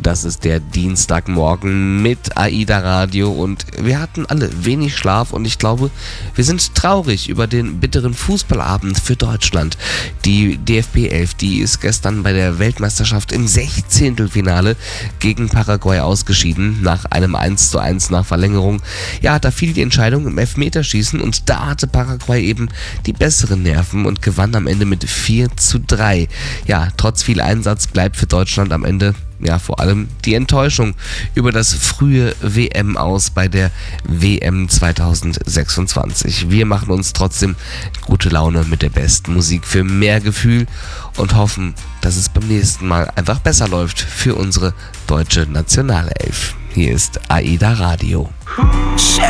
Das ist der Dienstagmorgen mit AIDA Radio und wir hatten alle wenig Schlaf und ich glaube, wir sind traurig über den bitteren Fußballabend für Deutschland. Die DFB 11, die ist gestern bei der Weltmeisterschaft im 16. gegen Paraguay ausgeschieden, nach einem 1:1 nach Verlängerung. Ja, da fiel die Entscheidung im Elfmeterschießen und da hatte Paraguay eben die besseren Nerven und gewann am Ende mit 4:3. Ja, trotz viel Einsatz bleibt für Deutschland am Ende vor allem die Enttäuschung über das frühe WM-Aus bei der WM 2026. Wir machen uns trotzdem gute Laune mit der besten Musik für mehr Gefühl und hoffen, dass es beim nächsten Mal einfach besser läuft für unsere deutsche Nationalelf. Hier ist AIDA Radio.